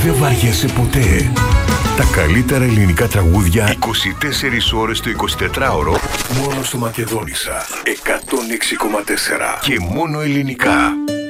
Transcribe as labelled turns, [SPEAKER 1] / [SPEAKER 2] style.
[SPEAKER 1] δεν βαριέσαι ποτέ. Τα καλύτερα ελληνικά τραγούδια 24 ώρες το 24ωρο μόνο στο Μακεδόνισσα 106,4 και μόνο ελληνικά.